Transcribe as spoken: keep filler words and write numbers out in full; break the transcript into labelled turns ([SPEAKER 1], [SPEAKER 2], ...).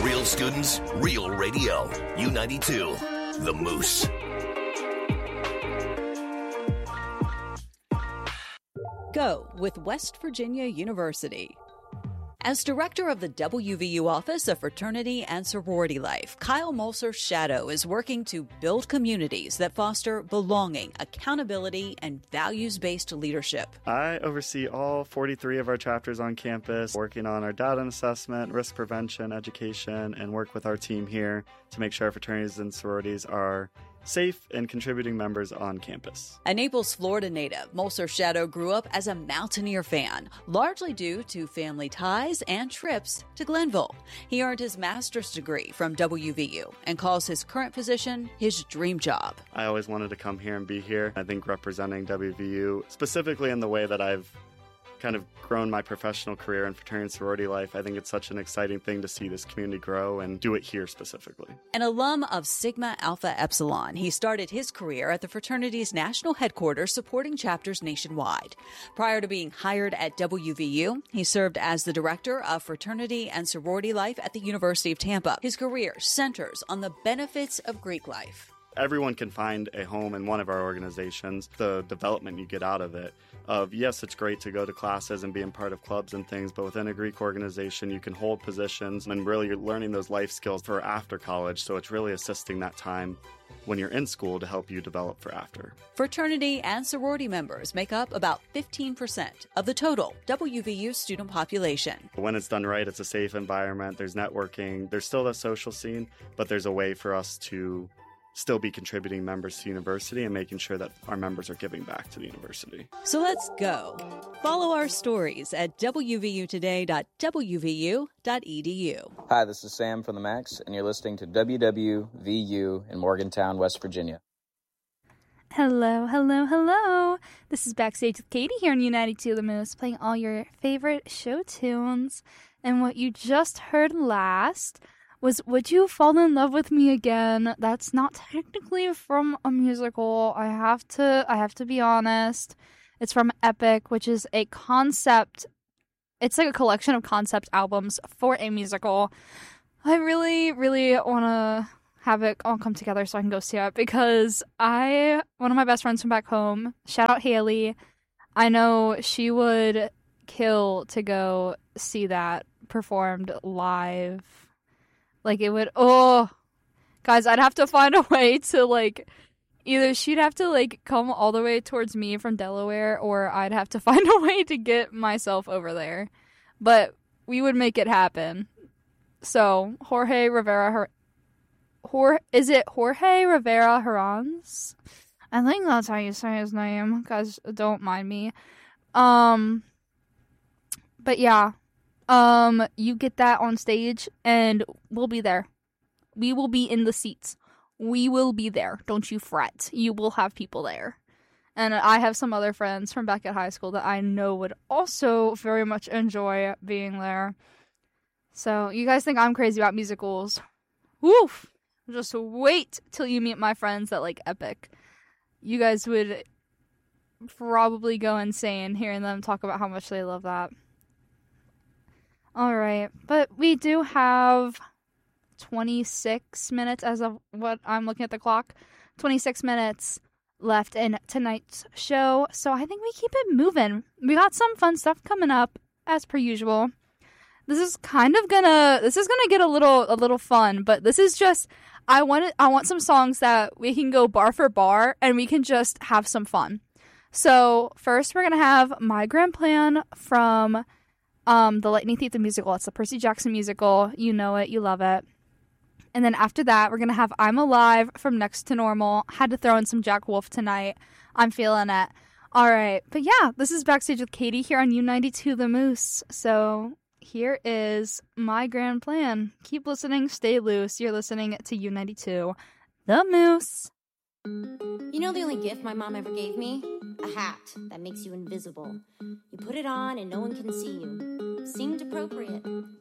[SPEAKER 1] Real students, real radio. U ninety-two, The Moose.
[SPEAKER 2] Go with West Virginia University. As director of the W V U Office of Fraternity and Sorority Life, Kyle Molser Shadow is working to build communities that foster belonging, accountability, and values-based leadership.
[SPEAKER 3] I oversee all forty-three of our chapters on campus, working on our data assessment, risk prevention, education, and work with our team here to make sure our fraternities and sororities are safe and contributing members on campus.
[SPEAKER 2] A Naples, Florida native, Molser Shadow grew up as a Mountaineer fan, largely due to family ties and trips to Glenville. He earned his master's degree from W V U and calls his current position his dream job.
[SPEAKER 3] I always wanted to come here and be here. I think representing W V U, specifically in the way that I've kind of grown my professional career in fraternity and sorority life, I think it's such an exciting thing to see this community grow and do it here specifically.
[SPEAKER 2] An alum of Sigma Alpha Epsilon, he started his career at the fraternity's national headquarters supporting chapters nationwide. Prior to being hired at W V U, he served as the director of fraternity and sorority life at the University of Tampa. His career centers on the benefits of Greek life.
[SPEAKER 3] Everyone can find a home in one of our organizations. The development you get out of it, of yes, it's great to go to classes and being part of clubs and things, but within a Greek organization, you can hold positions and really you're learning those life skills for after college. So it's really assisting that time when you're in school to help you develop for after.
[SPEAKER 2] Fraternity and sorority members make up about fifteen percent of the total W V U student population.
[SPEAKER 3] When it's done right, it's a safe environment. There's networking. There's still the social scene, but there's a way for us to still be contributing members to the university and making sure that our members are giving back to the university.
[SPEAKER 2] So let's go. Follow our stories at w v u today dot w v u dot e d u.
[SPEAKER 4] Hi, this is Sam from the Max, and you're listening to W W V U in Morgantown, West Virginia.
[SPEAKER 5] Hello, hello, hello. This is Backstage with Katie here on U ninety-two The Moose, playing all your favorite show tunes. And what you just heard last was Would You Fall in Love with Me Again? That's not technically from a musical. I have to I have to be honest. It's from Epic, which is a concept. It's like a collection of concept albums for a musical. I really, really want to have it all come together so I can go see it because I, one of my best friends from back home, shout out Haley, I know she would kill to go see that performed live. Like, it would, oh, guys, I'd have to find a way to, like, either she'd have to, like, come all the way towards me from Delaware, or I'd have to find a way to get myself over there. But we would make it happen. So, Jorge Rivera, Her- Jor- is it Jorge Rivera Herranz? I think that's how you say his name, guys, don't mind me. Um, but yeah. Um, you get that on stage, and we'll be there. We will be in the seats. We will be there. Don't you fret. You will have people there. And I have some other friends from back at high school that I know would also very much enjoy being there. So, you guys think I'm crazy about musicals? Woof! Just wait till you meet my friends at, like, Epic. You guys would probably go insane hearing them talk about how much they love that. Alright, but we do have twenty-six minutes as of what I'm looking at the clock. twenty-six minutes left in tonight's show, so I think we keep it moving. We got some fun stuff coming up, as per usual. This is kind of gonna, this is gonna get a little, a little fun, but this is just, I want it, I want some songs that we can go bar for bar, and we can just have some fun. So, first we're gonna have My Grand Plan from Um, the Lightning Thief the musical. It's the Percy Jackson musical. You know it. You love it. And then after that, we're going to have I'm Alive from Next to Normal. Had to throw in some Jack Wolf tonight. I'm feeling it. All right. But yeah, this is Backstage with Katie here on U ninety-two The Moose. So here is My Grand Plan. Keep listening. Stay loose. You're listening to U ninety-two The Moose.
[SPEAKER 6] You know the only gift my mom ever gave me? A hat that makes you invisible. You put it on and no one can see you. Seemed appropriate.